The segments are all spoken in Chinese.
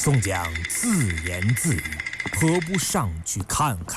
宋江自言自语：“何不上去看看？”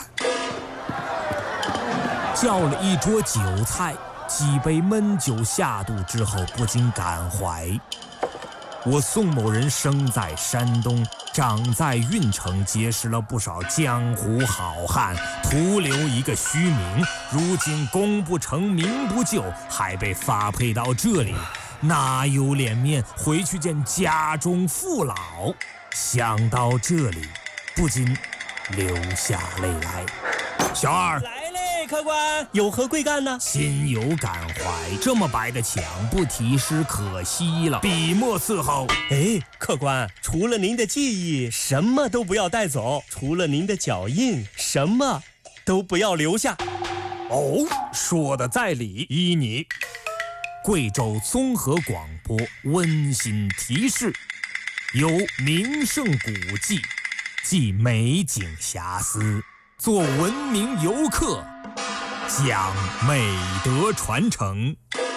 叫了一桌酒菜，几杯闷酒下肚之后，不禁感怀：我宋某人生在山东，长在运城，结识了不少江湖好汉，徒留一个虚名。如今功不成名不就，还被发配到这里，哪有脸面回去见家中父老？想到这里，不禁流下泪来。小二来嘞，客官，有何贵干呢？ 心有感怀，这么白的墙不题诗可惜了，笔墨伺候。 哎，客官，除了您的记忆，什么都不要带走；除了您的脚印，什么都不要留下。 哦，说的在理，依你。贵州综合广播温馨提示：有名胜古迹，即美景遐思，做文明游客，讲美德传承。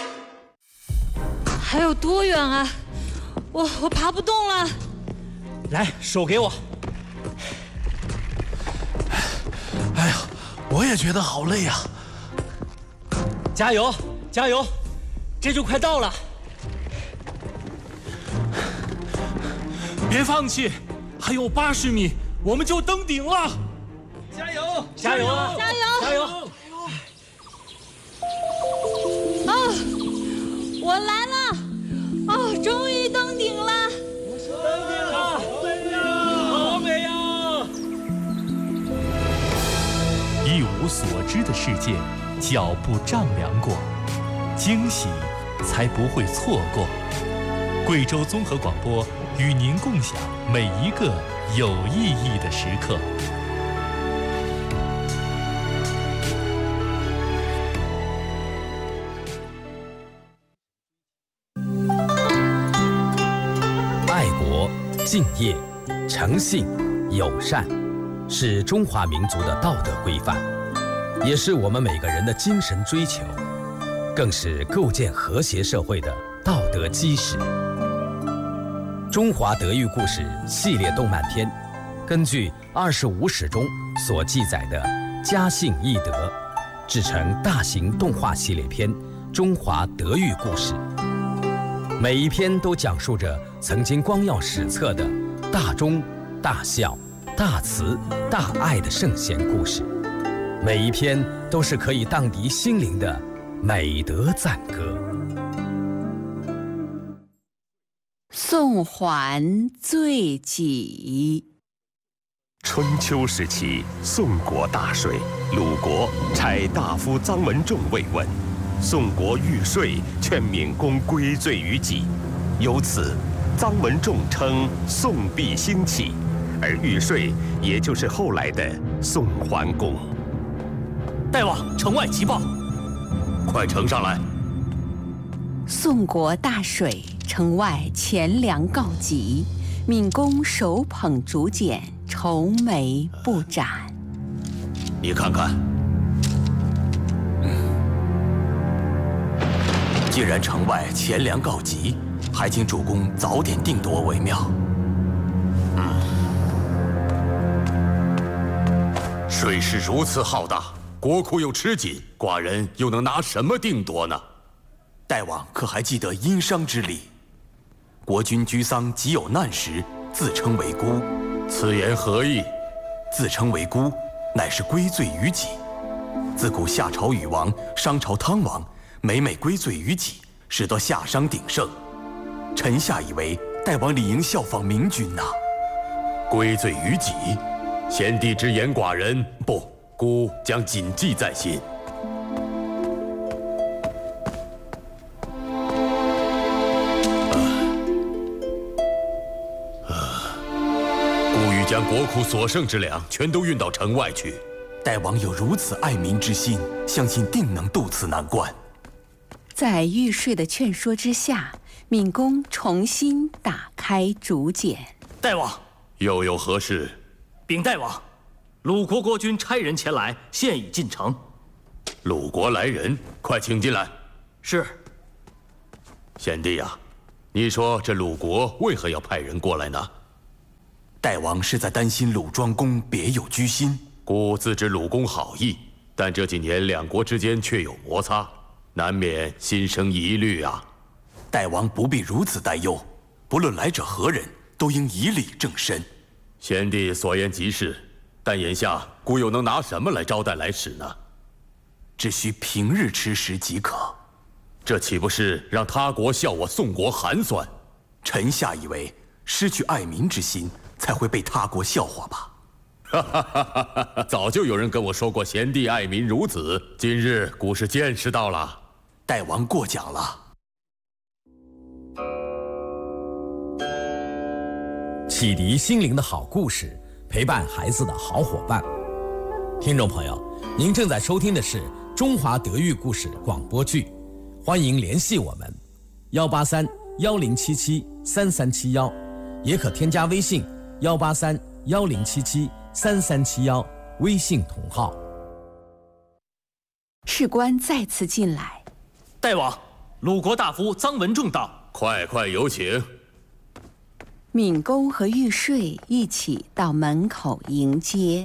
还有多远啊？我爬不动了。 来，手给我。 哎呀，我也觉得好累呀！ 加油，加油！这就快到了。 别放弃，还有80米，我们就登顶了！ 加油！加油！ 加油！ 加油！ 啊，我来了！哦，终于登顶了！ 登顶了！好美呀！ 一无所知的世界，脚步丈量过，惊喜才不会错过。贵州综合广播与您共享每一个有意义的时刻。 爱国、敬业、诚信、友善，是中华民族的道德规范，也是我们每个人的精神追求，更是构建和谐社会的道德基石。中华德育故事系列动漫片，根据25史中所记载的家信义德，制成大型动画系列片《中华德育故事》。每一篇都讲述着曾经光耀史册的大忠、大孝、大慈、大爱的圣贤故事，每一篇都是可以荡涤心灵的美德赞歌。 宋桓醉己。 春秋时期，宋国大水，鲁国差大夫臧文仲慰问，宋国欲税，劝闵公归罪于己。由此，臧文仲称宋必兴起，而欲税也就是后来的宋桓公。 大王，城外急报， 快呈上来。 宋国大水，城外钱粮告急，闵公手捧竹简，愁眉不展。 你看看，既然城外钱粮告急，还请主公早点定夺为妙。 水势如此浩大，国库又吃紧，寡人又能拿什么定夺呢？ 大王可还记得殷商之礼？国君居丧即有难时，自称为孤。 此言何意？ 自称为孤，乃是归罪于己。自古夏朝禹王、商朝汤王，每归罪于己，使得夏商鼎盛。臣下以为大王理应效仿明君呐。 归罪于己，先帝之言，寡人不，孤将谨记在心。孤欲将国库所剩之粮全都运到城外去。 大王有如此爱民之心，相信定能渡此难关。 在玉税的劝说之下，闵公重新打开竹简。 大王， 又有何事？ 禀大王，鲁国国君差人前来，现已进城。 鲁国来人，快请进来。 是。 贤弟啊，你说这鲁国为何要派人过来呢？ 大王是在担心鲁庄公别有居心。 孤自知鲁公好意，但这几年两国之间却有摩擦，难免心生疑虑啊。 大王不必如此担忧，不论来者何人，都应以礼正身。 贤弟所言极是，但眼下孤又能拿什么来招待来使呢？ 只需平日吃食即可。 这岂不是让他国笑我宋国寒酸？ 臣下以为，失去爱民之心，才会被他国笑话吧。 早就有人跟我说过贤弟爱民如子，今日孤是见识到了。 大王过奖了。 启迪心灵的好故事，陪伴孩子的好伙伴。听众朋友，您正在收听的是中华德育故事广播剧，欢迎联系我们183-1077-3371，也可添加微信183-1077-3371，微信同号。 士官再次进来。 大王，鲁国大夫臧文仲到。 快快有请。 闵公和玉税一起到门口迎接。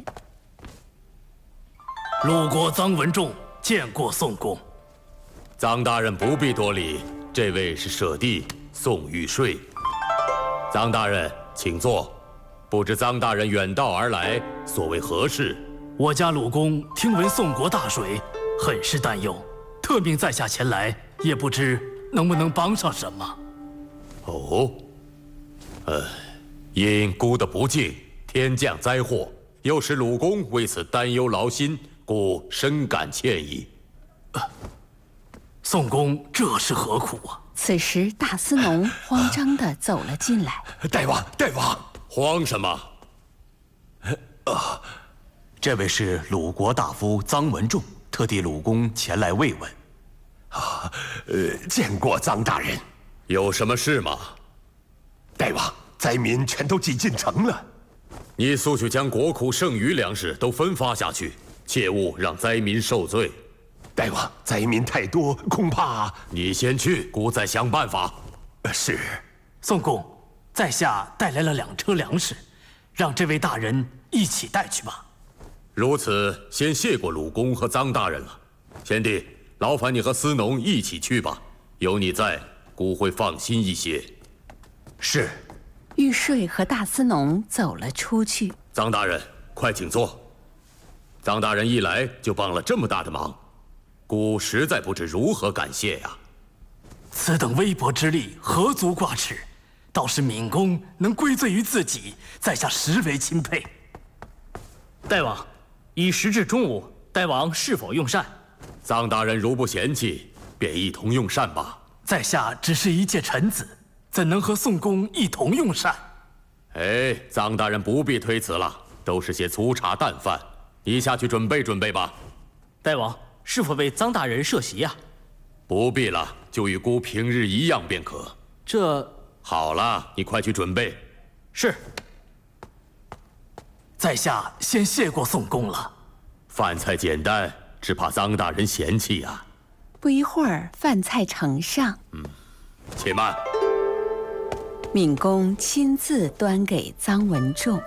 鲁国臧文仲见过宋公。 臧大人不必多礼，这位是舍弟宋玉税。臧大人请坐。不知臧大人远道而来，所谓何事？ 我家鲁公听闻宋国大水，很是担忧，特命在下前来，也不知能不能帮上什么。 哦，因孤的不敬，天降灾祸，又使鲁公为此担忧劳心，故深感歉意。 宋公这是何苦啊？ 此时大司农慌张地走了进来。 大王，大王， 慌什么？ 这位是鲁国大夫臧文仲，特地鲁公前来慰问。 见过臧大人。 有什么事吗？ 大王，灾民全都挤进城了。 你速去将国库剩余粮食都分发下去，切勿让灾民受罪。 大王，灾民太多，恐怕…… 你先去，孤再想办法。 是。 宋公，在下带来了2车粮食，让这位大人一起带去吧。 如此，先谢过鲁公和臧大人了。贤弟，劳烦你和司农一起去吧，有你在，孤会放心一些。 是。 玉税和大司农走了出去。 臧大人，快请坐。臧大人一来就帮了这么大的忙，孤实在不知如何感谢呀。 此等微薄之力，何足挂齿？倒是闵公能归罪于自己，在下实为钦佩。 大王，已时至中午，大王是否用膳？ 臧大人如不嫌弃，便一同用膳吧。 在下只是一介臣子，怎能和宋公一同用膳？ 哎，臧大人不必推辞了，都是些粗茶淡饭，你下去准备准备吧。 大王，是否为臧大人设席呀？ 不必了，就与孤平日一样便可。 这…… 好了，你快去准备。 是。 在下先谢过宋公了。 饭菜简单，只怕臧大人嫌弃啊。 不一会儿，饭菜呈上。 且慢。 闵公亲自端给臧文仲。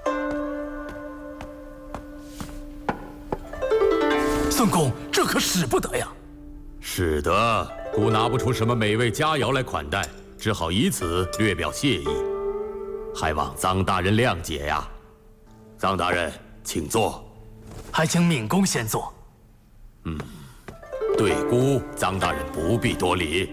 宋公，这可使不得呀！ 是的，孤拿不出什么美味佳肴来款待，只好以此略表谢意，还望臧大人谅解呀。臧大人，请坐。 还请闵公先坐。 对孤，臧大人不必多礼。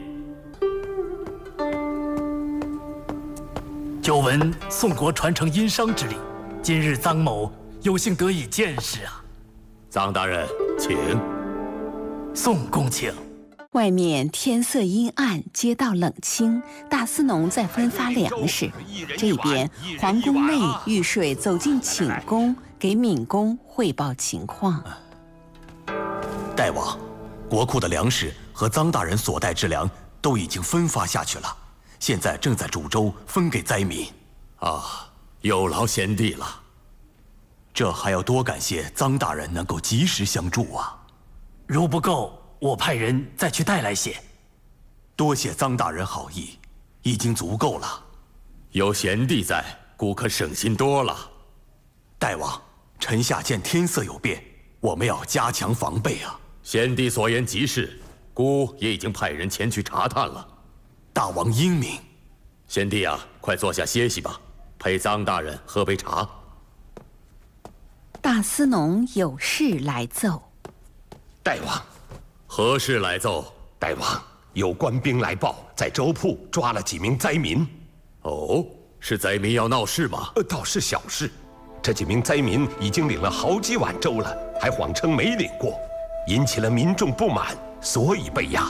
久闻宋国传承殷商之礼，今日臧某有幸得以见识啊。 臧大人，请。 宋公请。 外面天色阴暗，街道冷清，大司农在分发粮食。这边皇宫内，玉税走进寝宫，给闵公汇报情况。 大王，国库的粮食和臧大人所带之粮都已经分发下去了，现在正在煮粥分给灾民。 啊，有劳贤弟了。 这还要多感谢臧大人能够及时相助啊！ 如不够，我派人再去带来些。 多谢臧大人好意，已经足够了。 有贤弟在， 孤可省心多了。 大王，臣下见天色有变，我们要加强防备啊。 先帝所言极是，孤也已经派人前去查探了。 大王英明。 先帝啊，快坐下歇息吧，陪臧大人喝杯茶。 大司农有事来奏。 大王， 何事来奏？ 大王，有官兵来报，在州铺抓了几名灾民。 哦，是灾民要闹事吗？ 倒是小事。这几名灾民已经领了好几碗粥了，还谎称没领过，引起了民众不满，所以被压。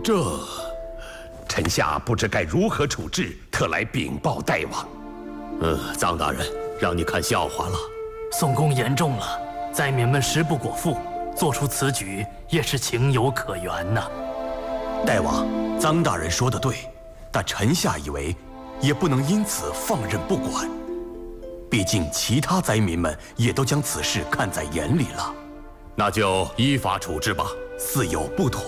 臣下不知该如何处置，特来禀报大王。 臧大人，让你看笑话了。 宋公言重了，灾民们食不果腹，做出此举也是情有可原呐。 大王，臧大人说的对，但臣下以为也不能因此放任不管。毕竟其他灾民们也都将此事看在眼里了。 那就依法处置吧。 似有不妥。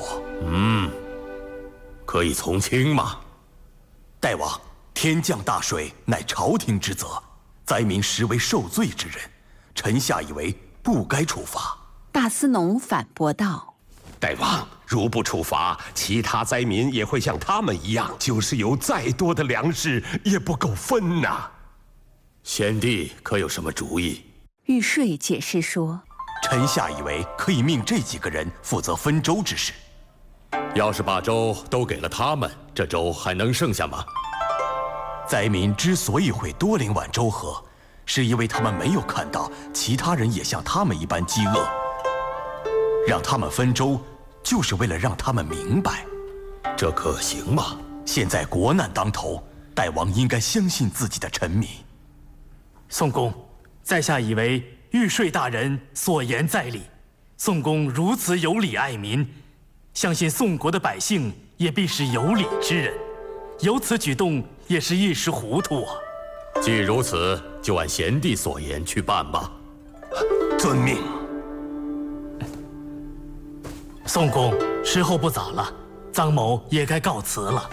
可以从轻吗？ 大王，天降大水乃朝廷之责，灾民实为受罪之人，臣下以为不该处罚。 大司农反驳道： 大王，如不处罚，其他灾民也会像他们一样，就是有再多的粮食也不够分呐。 先帝可有什么主意？ 玉税解释说： 臣下以为可以命这几个人负责分粥之事。 要是把粥都给了他们，这粥还能剩下吗？ 灾民之所以会多领碗粥喝，是因为他们没有看到其他人也像他们一般饥饿。让他们分粥，就是为了让他们明白。 这可行吗？ 现在国难当头，大王应该相信自己的臣民。 宋公，在下以为玉税大人所言在理。宋公如此有礼爱民，相信宋国的百姓也必是有礼之人，有此举动也是一时糊涂啊。 既如此，就按贤弟所言去办吧。 遵命。 宋公，时候不早了，臧某也该告辞了。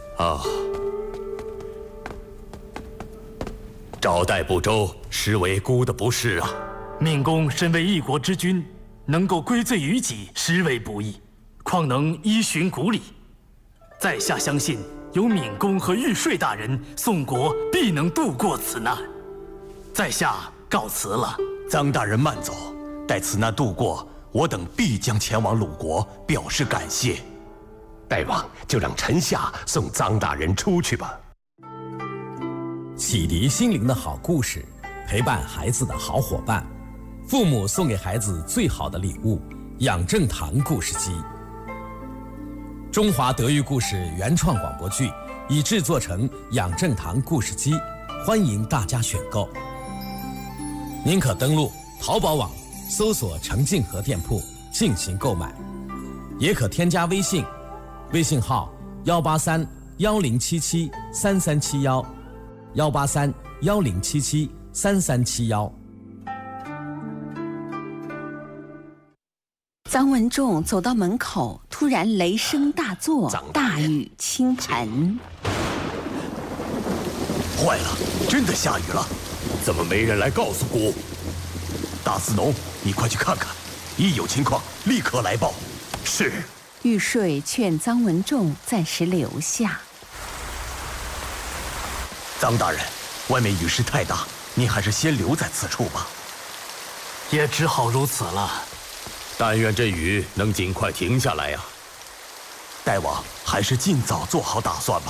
招待不周，实为孤的不是啊。 闵公身为一国之君，能够归罪于己，实为不易，况能依循古礼？在下相信，有闵公和玉税大人，宋国必能度过此难。在下告辞了。 臧大人慢走，待此难度过，我等必将前往鲁国表示感谢。 大王，就让臣下送臧大人出去吧。 启迪心灵的好故事，陪伴孩子的好伙伴，父母送给孩子最好的礼物——养正堂故事机。中华德育故事原创广播剧已制作成养正堂故事机，欢迎大家选购。您可登录淘宝网搜索程静和店铺进行购买，也可添加微信，微信号18310773371。18310773371。 臧文仲走到门口，突然雷声大作，大雨倾盆。 坏了，真的下雨了！ 怎么没人来告诉孤？ 大司农，你快去看看，一有情况立刻来报。 是。 玉税劝臧文仲暂时留下。 臧大人，外面雨势太大，您还是先留在此处吧。 也只好如此了。 但愿这雨能尽快停下来呀。 大王，还是尽早做好打算吧。